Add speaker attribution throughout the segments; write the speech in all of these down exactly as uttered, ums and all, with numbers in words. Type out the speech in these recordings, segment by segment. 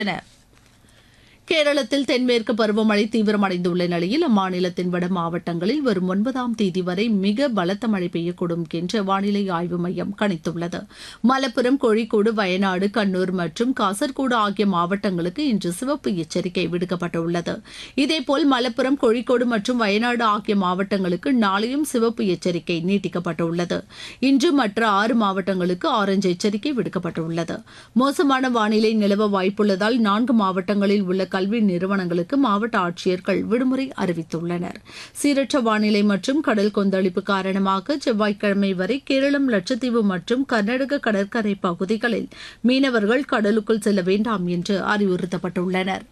Speaker 1: கேரளத்தில் தென்மேற்கு பருவமழை தீவிரமடைந்துள்ள நிலையில் அம்மாநிலத்தின் வட மாவட்டங்களில் வரும் ஒன்பதாம் தேதி வரை மிக பலத்த மழை பெய்யக்கூடும் என்று வானிலை ஆய்வு மையம் கணித்துள்ளது. மலப்புரம், கோழிக்கோடு, வயநாடு, கண்ணூர் மற்றும் காசர்கோடு ஆகிய மாவட்டங்களுக்கு இன்று சிவப்பு எச்சரிக்கை விடுக்கப்பட்டுள்ளது. இதேபோல் மலப்புரம், கோழிக்கோடு மற்றும் வயநாடு ஆகிய மாவட்டங்களுக்கு நாளையும் சிவப்பு எச்சரிக்கை நீட்டிக்கப்பட்டுள்ளது. இன்று மற்ற ஆறு மாவட்டங்களுக்கு ஆரஞ்சு எச்சரிக்கை விடுக்கப்பட்டுள்ளது. மோசமான வானிலை நிலவ வாய்ப்புள்ளதால் நான்கு மாவட்டங்களில் உள்ள கல்வி நிறுவனங்களுக்கு மாவட்ட ஆட்சியர்கள் விடுமுறை அறிவித்துள்ளனர். சீரற்ற வானிலை மற்றும் கடல் கொந்தளிப்பு காரணமாக செவ்வாய்க்கிழமை வரை கேரளம், லட்சத்தீவு மற்றும் கர்நாடக கடற்கரை பகுதிகளில் மீனவர்கள் கடலுக்குள் செல்ல வேண்டாம் என்று அறிவுறுத்தப்பட்டுள்ளனர்.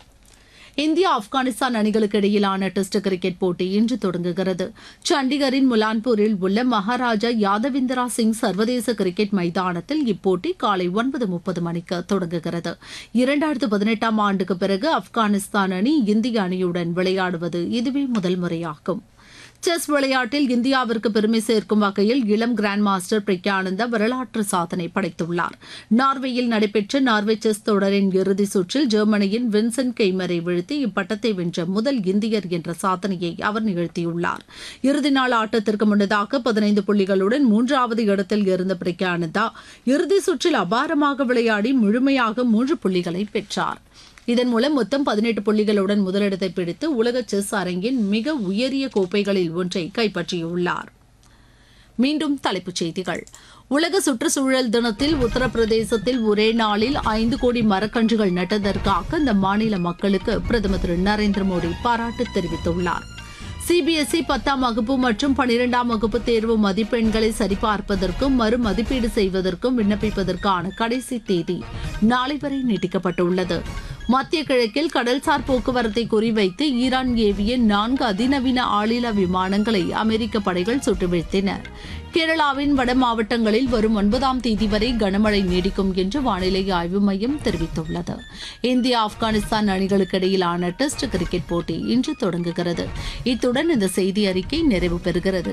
Speaker 1: இந்தியா ஆப்கானிஸ்தான் அணிகளுக்கு இடையிலான டெஸ்ட் கிரிக்கெட் போட்டி இன்று தொடங்குகிறது. சண்டிகரின் முலான்பூரில் உள்ள மகாராஜா யாதவிந்திரா சிங் சர்வதேச கிரிக்கெட் மைதானத்தில் இப்போட்டி காலை ஒன்பது முப்பது மணிக்கு தொடங்குகிறது. இரண்டாயிரத்து பதினெட்டாம் ஆண்டுக்கு பிறகு ஆப்கானிஸ்தான் அணி இந்திய அணியுடன் விளையாடுவது இதுவே முதல் முறையாகும். செஸ் விளையாட்டில் இந்தியாவிற்கு பெருமை சேர்க்கும் வகையில் இளம் கிராண்ட் மாஸ்டர் பிரக்யானந்தா வரலாற்று சாதனை படைத்துள்ளார். நார்வேயில் நடைபெற்ற நார்வே செஸ் தொடரின் இறுதிச் சுற்றில் ஜெர்மனியின் வின்சென்ட் கெய்மரை வீழ்த்தி இப்பட்டத்தை வென்ற முதல் இந்தியர் என்ற சாதனையை அவர் நிகழ்த்தியுள்ளார். இறுதி நாள் ஆட்டத்திற்கு முன்னதாக பதினைந்து புள்ளிகளுடன் மூன்றாவது இடத்தில் இருந்த பிரக்யானந்தா இறுதிச் சுற்றில் அபாரமாக விளையாடி முழுமையாக மூன்று புள்ளிகளை பெற்றார். இதன் மூலம் மொத்தம் பதினெட்டு புள்ளிகளுடன் முதலிடத்தை பிடித்து உலக செஸ் அரங்கின் மிக உயரிய கோப்பைகளில் ஒன்றை கைப்பற்றியுள்ளார். மீண்டும் தலைப்புச் செய்திகள். உலக சுற்றுச்சூழல் தினத்தில் உத்தரப்பிரதேசத்தில் ஒரே நாளில் ஐந்து கோடி மரக்கன்றுகள் நட்டதற்காக அந்த மாநில மக்களுக்கு பிரதமர் திரு நரேந்திர மோடி பாராட்டு தெரிவித்துள்ளார். சிபிஎஸ்இ பத்தாம் வகுப்பு மற்றும் பனிரெண்டாம் வகுப்பு தேர்வு மதிப்பெண்களை சரிபார்ப்பதற்கும் மறு மதிப்பீடு செய்வதற்கும் விண்ணப்பிப்பதற்கான கடைசி தேதி நாளை வரை நீட்டிக்கப்பட்டுள்ளது. மத்திய கிழக்கில் கடல்சார் போக்குவரத்தை குறிவைத்து ஈரான் ஏவிய நான்கு அதிநவீன ஆளில்லா விமானங்களை அமெரிக்க படைகள் சுட்டு வீழ்த்தின. கேரளாவின் வட மாவட்டங்களில் வரும் ஒன்பதாம் தேதி வரை கனமழை நீடிக்கும் என்று வானிலை ஆய்வு மையம் தெரிவித்துள்ளது. இந்தியா ஆப்கானிஸ்தான் அணிகளுக்கு இடையிலான டெஸ்ட் கிரிக்கெட் போட்டி இன்று தொடங்குகிறது. இத்துடன் இந்த செய்தி அறிக்கை நிறைவு பெறுகிறது.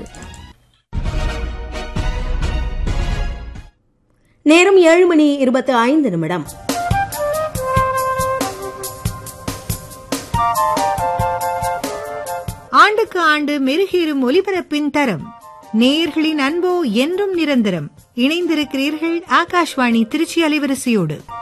Speaker 2: நேரம் ஏழு மணி இருபத்தி ஐந்து நிமிடம்.
Speaker 3: ஆண்டுக்கு ஆண்டு மெருகேறும் ஒலிபரப்பின் தரம். நேயர்களின் அன்போ என்றும் நிரந்தரம். இணைந்திருக்கிறீர்கள் ஆகாஷ்வாணி திருச்சி அலைவரிசையோடு.